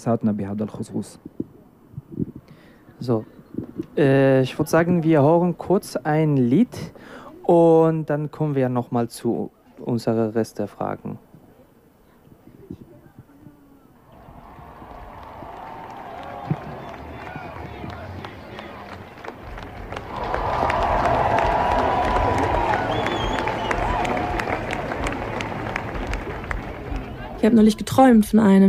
دراساتنا بهذا الخصوص. So, ich würde sagen, wir hören kurz ein Lied und dann kommen wir nochmal zu unserer Rest der Fragen. Ich habe neulich geträumt von einem